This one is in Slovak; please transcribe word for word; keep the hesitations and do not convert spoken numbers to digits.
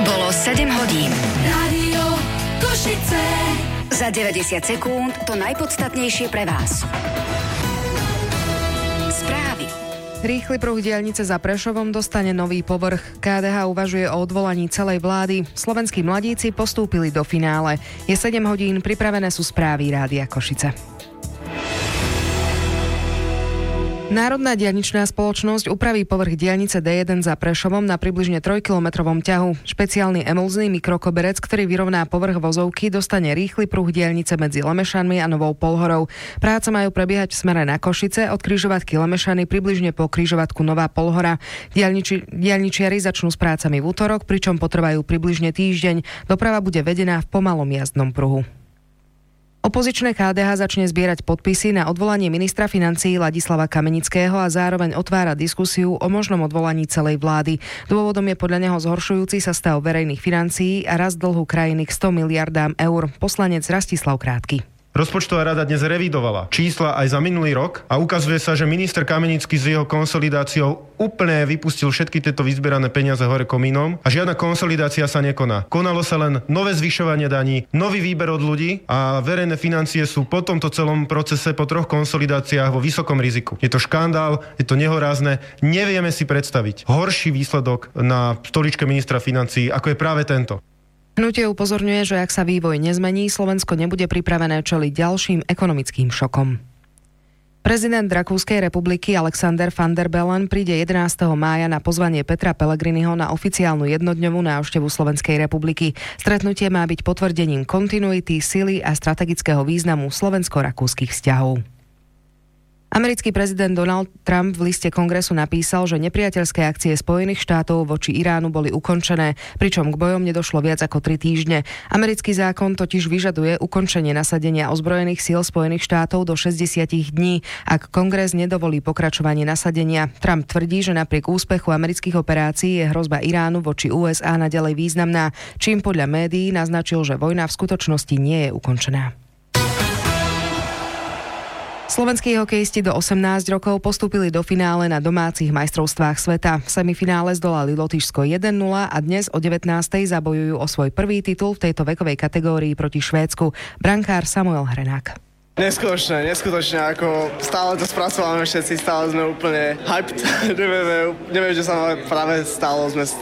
Bolo sedem hodín. Rádio Košice. Za deväťdesiat sekúnd to najpodstatnejšie pre vás. Správy. Rýchly pruh diaľnice za Prešovom dostane nový povrch. ká dé há uvažuje o odvolaní celej vlády. Slovenskí mladíci postúpili do finále. Je sedem hodín, pripravené sú správy Rádia Košice. Národná diaľničná spoločnosť upraví povrch diaľnice dé jeden za Prešovom na približne trojkilometrovom ťahu. Špeciálny emulzný mikrokoberec, ktorý vyrovná povrch vozovky, dostane rýchly pruh diaľnice medzi Lemešanmi a Novou Polhorou. Práce majú prebiehať v smere na Košice od križovatky Lemešany približne po križovatku Nová Polhora. Diaľniči, diaľničiari začnú s prácami v utorok, pričom potrvajú približne týždeň. Doprava bude vedená v pomalom jazdnom pruhu. Opozičné ká dé há začne zbierať podpisy na odvolanie ministra financií Ladislava Kamenického a zároveň otvára diskusiu o možnom odvolaní celej vlády. Dôvodom je podľa neho zhoršujúci sa stav verejných financií a rast dlhu krajiny k sto miliardám eur. Poslanec Rastislav Krátky. Rozpočtová rada dnes revidovala čísla aj za minulý rok a ukazuje sa, že minister Kamenický s jeho konsolidáciou úplne vypustil všetky tieto vyzbierané peniaze hore komínom a žiadna konsolidácia sa nekoná. Konalo sa len nové zvyšovanie daní, nový výber od ľudí a verejné financie sú po tomto celom procese po troch konsolidáciách vo vysokom riziku. Je to škandál, je to nehorázne, nevieme si predstaviť horší výsledok na stoličke ministra financií, ako je práve tento. Hnutie upozorňuje, že ak sa vývoj nezmení, Slovensko nebude pripravené čeliť ďalším ekonomickým šokom. Prezident Rakúskej republiky Alexander van der Bellen príde jedenásteho mája na pozvanie Petra Pellegriniho na oficiálnu jednodňovú návštevu Slovenskej republiky. Stretnutie má byť potvrdením kontinuity, sily a strategického významu slovensko-rakúskych vzťahov. Americký prezident Donald Trump v liste kongresu napísal, že nepriateľské akcie Spojených štátov voči Iránu boli ukončené, pričom k bojom nedošlo viac ako tri týždne. Americký zákon totiž vyžaduje ukončenie nasadenia ozbrojených síl Spojených štátov do šesťdesiat dní, ak kongres nedovolí pokračovanie nasadenia. Trump tvrdí, že napriek úspechu amerických operácií je hrozba Iránu voči ú es á naďalej významná, čím podľa médií naznačil, že vojna v skutočnosti nie je ukončená. Slovenskí hokejisti do osemnásť rokov postúpili do finále na domácich majstrovstvách sveta. V semifinále zdolali Lotyšsko jeden nula a dnes o devätnástej zabojujú o svoj prvý titul v tejto vekovej kategórii proti Švédsku. Brankár Samuel Hrenák. Neskutočné, neskutočne, ako stále to spracovávame všetci, stále sme úplne hyped, neviem, neviem, čo sa práve stalo, sme